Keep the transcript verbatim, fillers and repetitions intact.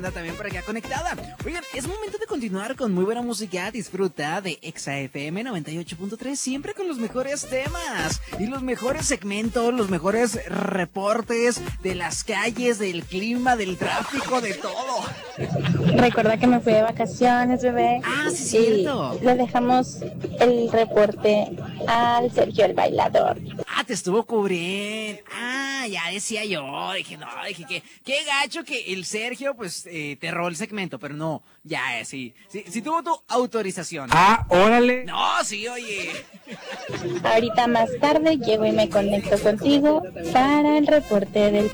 También por acá conectada. Oigan, es momento de continuar con muy buena música. Disfruta de Exa F M noventa y ocho punto tres, siempre con los mejores temas y los mejores segmentos, los mejores reportes de las calles, del clima, del tráfico, de todo. Recuerda que me fui de vacaciones, bebé. Ah, sí, cierto. Y le dejamos el reporte al Sergio el Bailador. Ah, te estuvo cubriendo. Ah, ya decía yo. Dije, no, dije que qué gacho que el Sergio, pues, eh, te robó el segmento, pero no, ya, eh, sí, sí, sí tuvo tu autorización. Ah, órale. No, sí, oye. Ahorita más tarde llego y me conecto contigo para el reporte del